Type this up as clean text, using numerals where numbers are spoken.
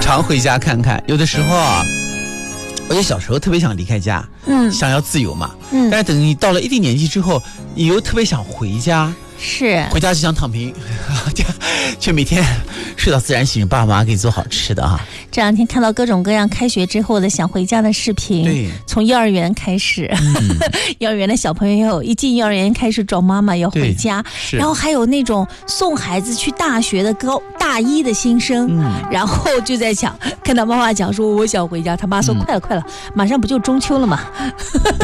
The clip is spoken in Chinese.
常回家看看。有的时候啊，我觉得小时候特别想离开家，想要自由嘛，但是等你到了一定年纪之后，你又特别想回家。 是回家就想躺平，却每天睡到自然醒，爸爸妈妈给你做好吃的啊。 这两天看到各种各样开学之后的想回家的视频， 对， 从幼儿园开始，幼儿园的小朋友一进幼儿园开始找妈妈要回家，然后还有那种送孩子去大学的大一的新生，然后就在讲，看到妈妈讲说我想回家，他妈说快了，马上不就中秋了吗？